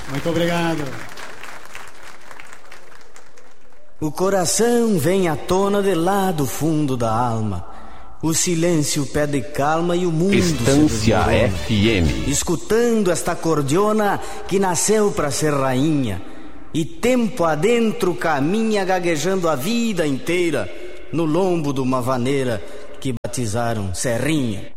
Muito obrigado. O coração vem à tona de lá do fundo da alma. O silêncio pede calma e o mundo Estância FM. Escutando esta acordeona que nasceu para ser rainha. E tempo adentro caminha gaguejando a vida inteira no lombo de uma vaneira que batizaram Serrinha.